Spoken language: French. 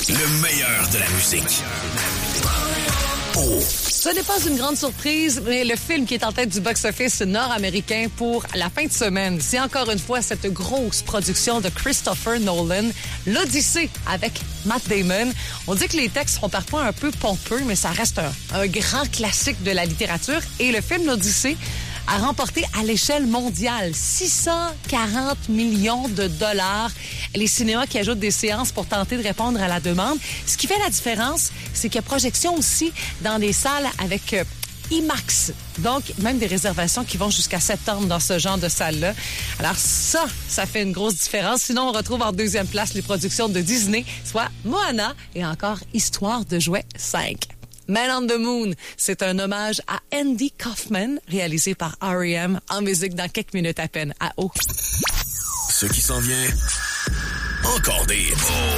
Le meilleur de la musique. Oh. Ce n'est pas une grande surprise, mais le film qui est en tête du box-office nord-américain pour la fin de semaine, c'est encore une fois cette grosse production de Christopher Nolan, l'Odyssée avec Matt Damon. On dit que les textes sont parfois un peu pompeux, mais ça reste un grand classique de la littérature. Et le film l'Odyssée a remporté à l'échelle mondiale 640 millions de dollars. Les cinémas qui ajoutent des séances pour tenter de répondre à la demande. Ce qui fait la différence, c'est qu'il y a projection aussi dans des salles avec IMAX. Donc, même des réservations qui vont jusqu'à septembre dans ce genre de salle-là. Alors ça fait une grosse différence. Sinon, on retrouve en deuxième place les productions de Disney, soit Moana et encore Histoire de jouets 5. Man on the Moon, c'est un hommage à Andy Kaufman, réalisé par R.E.M. en musique dans quelques minutes à peine à haut. Ce qui s'en vient, encore des